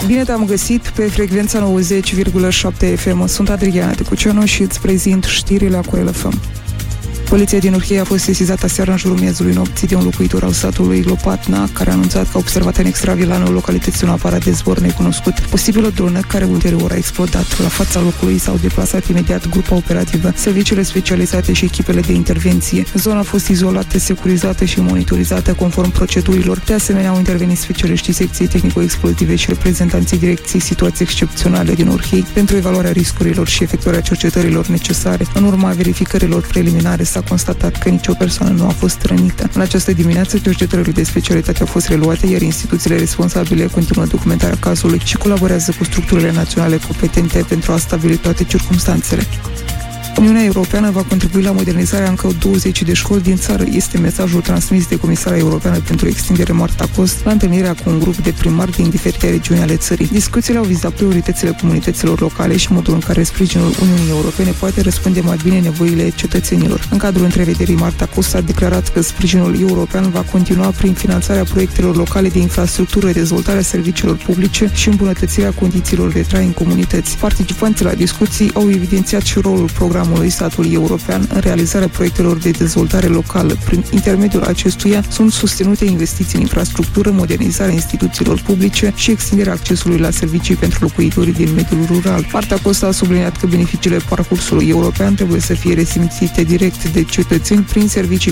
Bine te-am găsit pe frecvența 90,7 FM. Sunt Adriana Tecuceanu și îți prezint știrile Acorel FM. Poliția din Urhei a fost sesizată aseară în jurul miezului nopții de un locuitor al satului Lopatna, care a anunțat că a observat în extravilanul localității un aparat de zbor necunoscut, posibil o dronă care ulterior a explodat. La fața locului s-au deplasat imediat grupa operativă, serviciile specializate și echipele de intervenție. Zona a fost izolată, securizată și monitorizată conform procedurilor. De asemenea, au intervenit specialiștii secției tehnico-explozive și reprezentanții direcției situații excepționale din Urhei pentru evaluarea riscurilor și efectuarea cercetărilor necesare. În urma verificărilor preliminare s-a constatat că nicio persoană nu a fost rănită. În această dimineață, cercetările de specialitate au fost reluate, iar instituțiile responsabile continuă documentarea cazului și colaborează cu structurile naționale competente pentru a stabili toate circumstanțele. Uniunea Europeană va contribui la modernizarea încă 20 de școli din țară. Este mesajul transmis de Comisara Europeană pentru Extindere Marta Cost la întâlnirea cu un grup de primari din diferite regiuni ale țării. Discuțiile au vizat prioritățile comunităților locale și modul în care sprijinul Uniunii Europene poate răspunde mai bine nevoile cetățenilor. În cadrul întrevederii, Marta Cost a declarat că sprijinul european va continua prin finanțarea proiectelor locale de infrastructură, dezvoltarea serviciilor publice și îmbunătățirea condițiilor de trai în comunități. Participanții la discuții au evidențiat și rolul programului statului european în realizarea proiectelor de dezvoltare locală. Prin intermediul acestuia sunt susținute investiții în infrastructură, modernizarea instituțiilor publice și extinderea accesului la servicii pentru locuitorii din mediul rural. Marta Costa a subliniat că beneficiile parcursului european trebuie să fie resimțite direct de cetățeni prin servicii